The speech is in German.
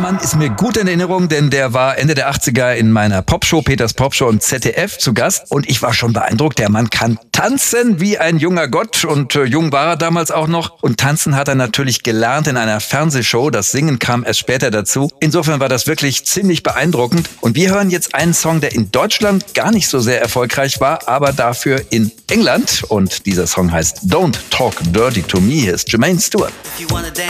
Mann ist mir gut in Erinnerung, denn der war Ende der 80er in meiner Popshow, Peters Popshow im ZDF zu Gast. Und ich war schon beeindruckt. Der Mann kann tanzen wie ein junger Gott. Und jung war er damals auch noch. Und tanzen hat er natürlich gelernt in einer Fernsehshow. Das Singen kam erst später dazu. Insofern war das wirklich ziemlich beeindruckend. Und wir hören jetzt einen Song, der in Deutschland gar nicht so sehr erfolgreich war, aber dafür in England. Und dieser Song heißt Don't Talk Dirty to Me. Hier ist Jermaine Stewart.